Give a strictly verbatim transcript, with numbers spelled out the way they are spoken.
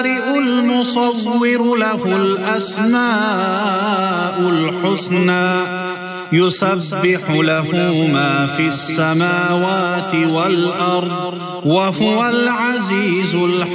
المصور له الأسماء الحسنى يسبح له ما في السماوات والأرض وهو العزيز الحكيم.